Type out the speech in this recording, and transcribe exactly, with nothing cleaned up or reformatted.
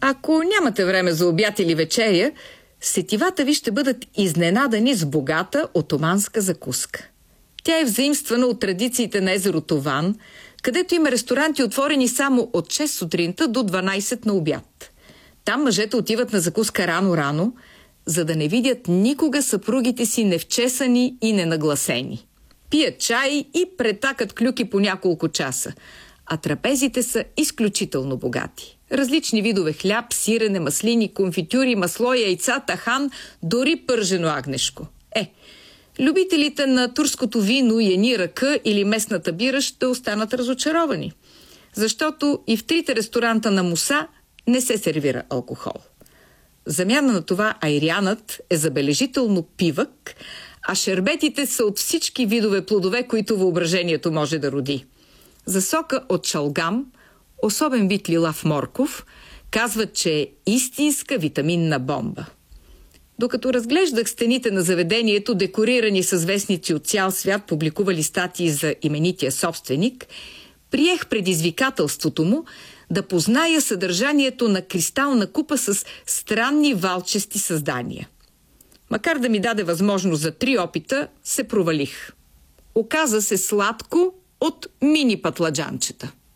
Ако нямате време за обяд или вечеря, сетивата ви ще бъдат изненадани с богата отоманска закуска. Тя е взаимствана от традициите на езерото Ван, където има ресторанти отворени само от шест сутринта до дванайсет на обяд. Там мъжете отиват на закуска рано-рано, за да не видят никога съпругите си невчесани и ненагласени. Пият чай и претакат клюки по няколко часа, а трапезите са изключително богати. Различни видове хляб, сирене, маслини, конфитюри, масло, яйца, тахан, дори пържено агнешко. Е, любителите на турското вино, яни ръка или местната бира ще останат разочаровани, защото и в трите ресторанта на Муса не се сервира алкохол. В замяна на това айрянът е забележително пивък, а шербетите са от всички видове плодове, които въображението може да роди. За сока от шалгам, особен вид лилав морков, казват, че е истинска витаминна бомба. Докато разглеждах стените на заведението, декорирани с вестници от цял свят, публикували статии за именития собственик, приех предизвикателството му да позная съдържанието на кристална купа с странни валчести създания. Макар да ми даде възможност за три опита, се провалих. Оказа се сладко от мини патладжанчета.